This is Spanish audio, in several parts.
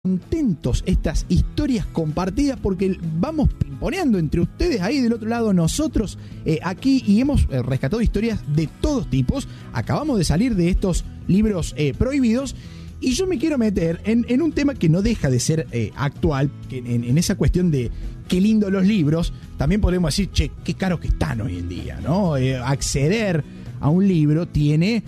contentos estas historias compartidas porque vamos pimponeando entre ustedes ahí del otro lado, nosotros aquí, y hemos rescatado historias de todos tipos. Acabamos de salir de estos libros prohibidos y yo me quiero meter en un tema que no deja de ser actual, en esa cuestión de qué lindo los libros. También podemos decir, che, qué caros que están hoy en día, ¿no? Acceder a un libro tiene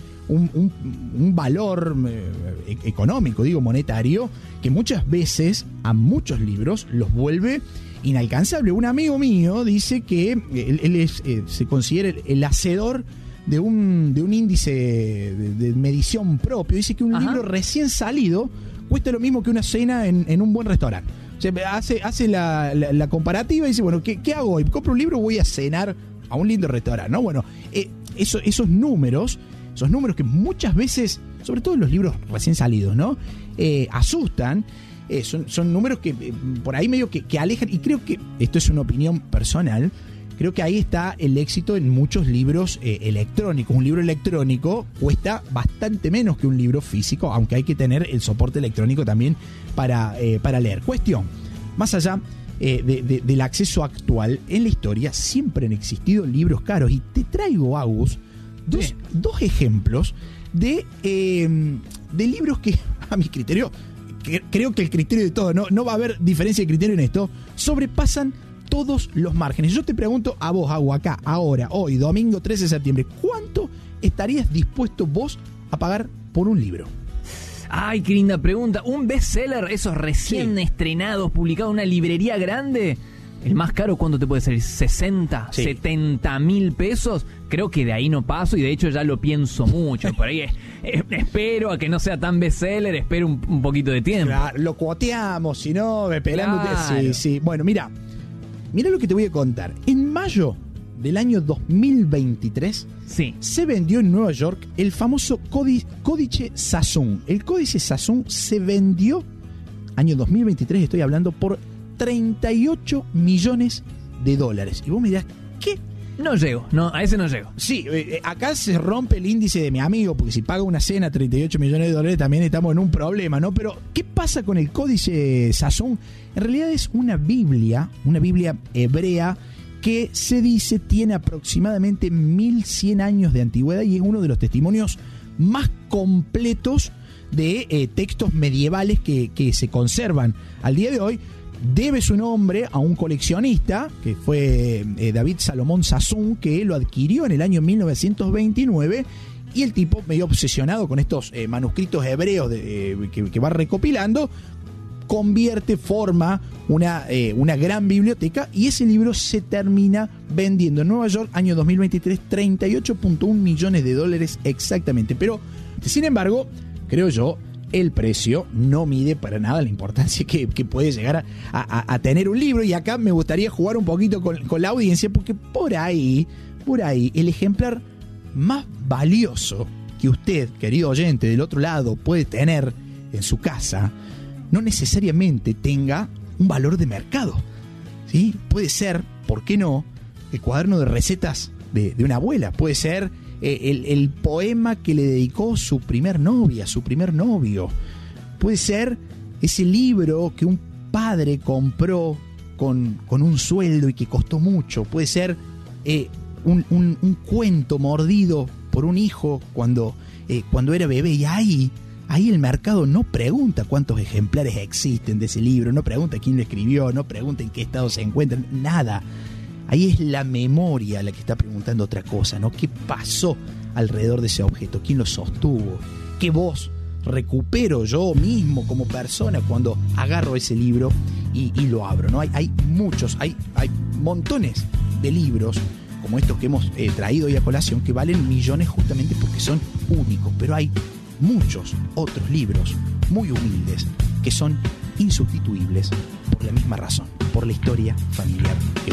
un valor económico, digo, monetario, que muchas veces a muchos libros los vuelve inalcanzable. Un amigo mío dice que él se considera el hacedor de un índice de medición propio. Dice que un libro recién salido cuesta lo mismo que una cena en un buen restaurante. O sea, hace la comparativa y dice, bueno, ¿qué hago hoy? ¿Compro un libro o voy a cenar a un lindo restaurante? ¿No? Bueno, esos números que muchas veces, sobre todo en los libros recién salidos, ¿no? Asustan. Son números que por ahí medio que alejan, y creo que esto es una opinión personal. Creo que ahí está el éxito en muchos libros electrónicos. Un libro electrónico cuesta bastante menos que un libro físico, aunque hay que tener el soporte electrónico también para leer. Cuestión, más allá del acceso actual, en la historia siempre han existido libros caros. Y te traigo, Agus, dos ejemplos de libros que, a mi criterio, creo que el criterio de todos, no va a haber diferencia de criterio en esto, sobrepasan todos los márgenes. Yo te pregunto a vos, Agua, acá, ahora, hoy, domingo 13 de septiembre, ¿cuánto estarías dispuesto vos a pagar por un libro? Ay, qué linda pregunta. ¿Un bestseller, esos recién estrenados, publicados en una librería grande? ¿El más caro cuánto te puede salir? ¿60, 70 mil pesos? Creo que de ahí no paso, y de hecho ya lo pienso mucho. Por ahí espero a que no sea tan bestseller, espero un poquito de tiempo. Claro, lo cuoteamos, si no, esperándote. Claro. Sí. Bueno, mira lo que te voy a contar. En mayo del año 2023 se vendió en Nueva York el famoso Códice Sassoon. El Códice Sassoon se vendió, año 2023 estoy hablando, por $38 millones. Y vos me dirás, ¿qué? No llego, a ese no llego. Sí, acá se rompe el índice de mi amigo, porque si paga una cena $38 millones también estamos en un problema, ¿no? Pero, ¿qué pasa con el Códice Sassoon? En realidad es una Biblia hebrea que se dice tiene aproximadamente 1100 años de antigüedad y es uno de los testimonios más completos de textos medievales que se conservan al día de hoy. Debe su nombre a un coleccionista que fue David Salomón Sassoon, que lo adquirió en el año 1929, y el tipo, medio obsesionado con estos manuscritos hebreos que va recopilando, forma una gran biblioteca, y ese libro se termina vendiendo en Nueva York, año 2023, $38.1 millones exactamente. Pero, sin embargo, creo yo, el precio no mide para nada la importancia que puede llegar a tener un libro. Y acá me gustaría jugar un poquito con la audiencia, porque por ahí, el ejemplar más valioso que usted, querido oyente, del otro lado puede tener en su casa, no necesariamente tenga un valor de mercado, ¿sí? Puede ser, ¿por qué no?, el cuaderno de recetas de una abuela. Puede ser el poema que le dedicó su primer novia, su primer novio. Puede ser ese libro que un padre compró con un sueldo y que costó mucho. Puede ser un cuento mordido por un hijo cuando era bebé. Y ahí el mercado no pregunta cuántos ejemplares existen de ese libro, no pregunta quién lo escribió, no pregunta en qué estado se encuentra, nada. Ahí es la memoria la que está preguntando otra cosa, ¿no? ¿Qué pasó alrededor de ese objeto? ¿Quién lo sostuvo? ¿Qué voz recupero yo mismo como persona cuando agarro ese libro y lo abro, ¿no? Hay muchos, hay montones de libros como estos que hemos traído hoy a colación que valen millones justamente porque son únicos, pero hay muchos otros libros muy humildes que son insustituibles por la misma razón, por la historia familiar que